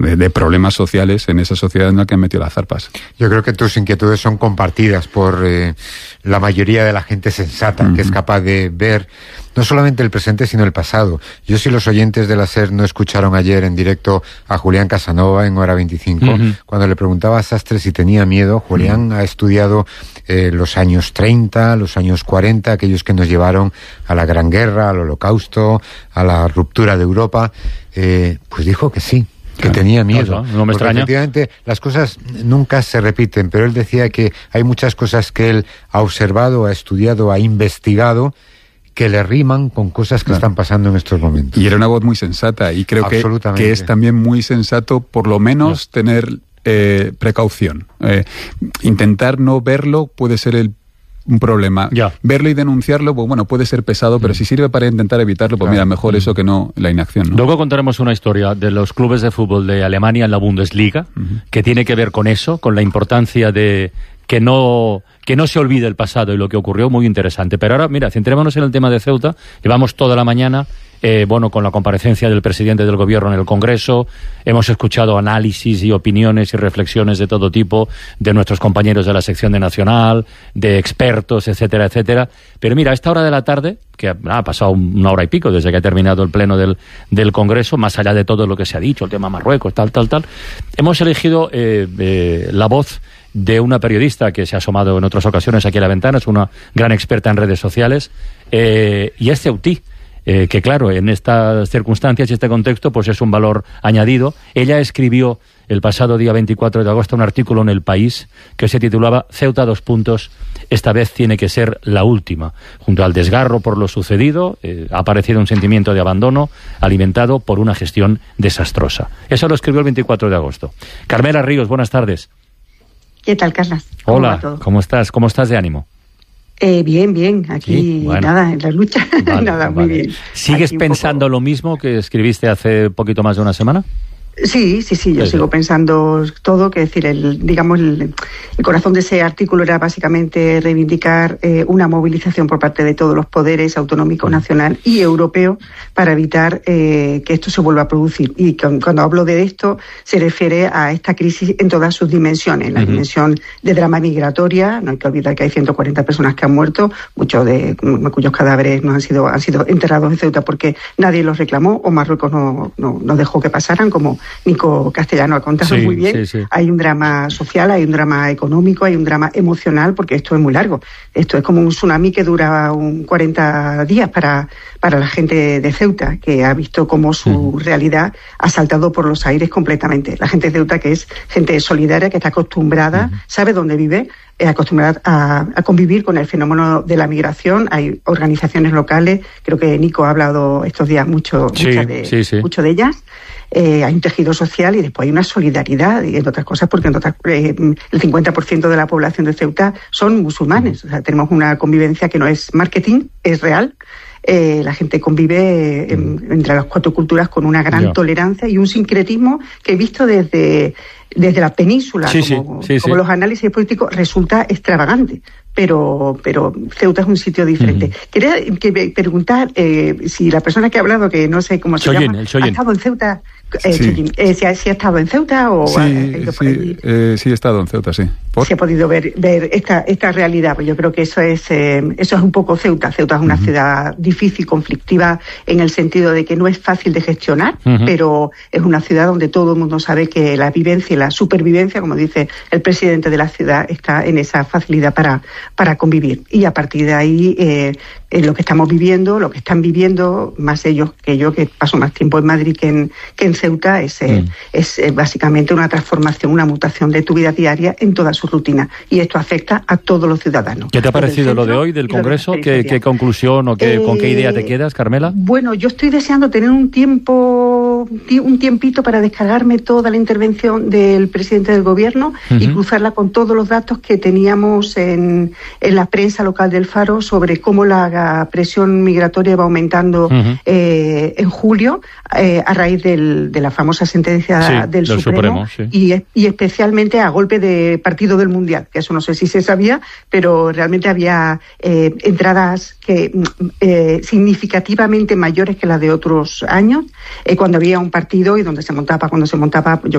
de problemas sociales en esa sociedad en la que han metido las zarpas. Yo creo que tus inquietudes son compartidas por la mayoría de la gente sensata, que es capaz de ver no solamente el presente, sino el pasado. Yo, si los oyentes de la SER no escucharon ayer en directo a Julián Casanova en Hora 25, cuando le preguntaba a Sastre si tenía miedo, Julián ha estudiado los años 30, los años 40, aquellos que nos llevaron a la Gran Guerra, al Holocausto, a la ruptura de Europa, pues dijo que sí, que tenía miedo. No me extraña. Efectivamente, las cosas nunca se repiten, pero él decía que hay muchas cosas que él ha observado, ha estudiado, ha investigado, que le riman con cosas que están pasando en estos momentos. Y era una voz muy sensata, y creo que es también muy sensato, por lo menos, tener precaución. Intentar no verlo puede ser un problema. Verlo y denunciarlo, pues bueno, puede ser pesado, pero si sirve para intentar evitarlo, pues mira, mejor eso que no la inacción, ¿no? Luego contaremos una historia de los clubes de fútbol de Alemania en la Bundesliga, que tiene que ver con eso, con la importancia de que no se olvide el pasado y lo que ocurrió, muy interesante. Pero ahora, mira, centrémonos en el tema de Ceuta. Llevamos toda la mañana con la comparecencia del presidente del gobierno en el Congreso. Hemos escuchado análisis y opiniones y reflexiones de todo tipo de nuestros compañeros de la sección de Nacional, de expertos, etcétera, etcétera. Pero mira, a esta hora de la tarde, que ha pasado una hora y pico desde que ha terminado el pleno del Congreso, más allá de todo lo que se ha dicho, el tema Marruecos, tal, hemos elegido la voz de una periodista que se ha asomado en otras ocasiones aquí a la ventana, es una gran experta en redes sociales, y es ceutí, que claro, en estas circunstancias y este contexto, pues es un valor añadido. Ella escribió el pasado día 24 de agosto un artículo en El País que se titulaba Ceuta : esta vez tiene que ser la última. Junto al desgarro por lo sucedido, ha aparecido un sentimiento de abandono alimentado por una gestión desastrosa. Eso lo escribió el 24 de agosto. Carmela Ríos, buenas tardes. ¿Qué tal, Carlas? Hola, ¿cómo estás? ¿Cómo estás de ánimo? Bien, aquí nada, en la lucha, muy bien. ¿Sigues pensando lo mismo que escribiste hace poquito más de una semana? Sí, yo sigo pensando todo, que decir, el corazón de ese artículo era básicamente reivindicar una movilización por parte de todos los poderes autonómico, nacional y europeo para evitar que esto se vuelva a producir. Y cuando hablo de esto, se refiere a esta crisis en todas sus dimensiones. La dimensión de drama migratoria, no hay que olvidar que hay 140 personas que han muerto, muchos de cuyos cadáveres no han sido enterrados en Ceuta porque nadie los reclamó o Marruecos no dejó que pasaran, como Nico Castellano ha contado muy bien. Sí. Hay un drama social, hay un drama económico, hay un drama emocional, porque esto es muy largo. Esto es como un tsunami que dura 40 días para la gente de Ceuta, que ha visto cómo su realidad ha saltado por los aires completamente. La gente de Ceuta, que es gente solidaria, que está acostumbrada, sabe dónde vive, acostumbrada a convivir con el fenómeno de la migración. Hay organizaciones locales, creo que Nico ha hablado estos días mucho de ellas. Hay un tejido social y después hay una solidaridad, y entre otras cosas porque el 50% de la población de Ceuta son musulmanes. O sea, tenemos una convivencia que no es marketing, es real. La gente convive entre las cuatro culturas con una gran tolerancia y un sincretismo que he visto desde la península, como los análisis políticos, resulta extravagante. Pero Ceuta es un sitio diferente. Quería preguntar si la persona que ha hablado, que no sé cómo se llama, ha estado en Ceuta. Si ha estado en Ceuta o sí, he estado en Ceuta, sí. Si ha podido ver esta realidad, pues yo creo que eso es un poco Ceuta. Ceuta es una ciudad difícil, conflictiva, en el sentido de que no es fácil de gestionar, pero es una ciudad donde todo el mundo sabe que la vivencia y la supervivencia, como dice el presidente de la ciudad, está en esa facilidad para convivir. Y a partir de ahí, lo que estamos viviendo, lo que están viviendo, más ellos que yo, que paso más tiempo en Madrid que en Ceuta, es básicamente una transformación, una mutación de tu vida diaria en toda su rutina. Y esto afecta a todos los ciudadanos. ¿Qué te ha parecido lo de hoy del Congreso? ¿Qué conclusión o con qué idea te quedas, Carmela? Bueno, yo estoy deseando tener un tiempito para descargarme toda la intervención del presidente del gobierno y cruzarla con todos los datos que teníamos en la prensa local del Faro sobre cómo la presión migratoria va aumentando en julio a raíz de la famosa sentencia del Supremo y especialmente a golpe de partido del Mundial, que eso no sé si se sabía, pero realmente había entradas que significativamente mayores que las de otros años, cuando había un partido y cuando se montaba, yo